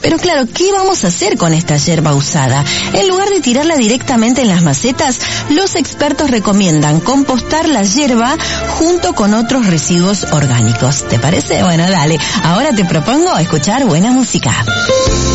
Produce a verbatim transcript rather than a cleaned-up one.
Pero claro, ¿qué vamos a hacer con esta hierba usada? En lugar de tirarla directamente en las macetas, los expertos recomiendan compostar la hierba junto con otros residuos orgánicos. ¿Te parece? Bueno, dale. Ahora te propongo escuchar buena música.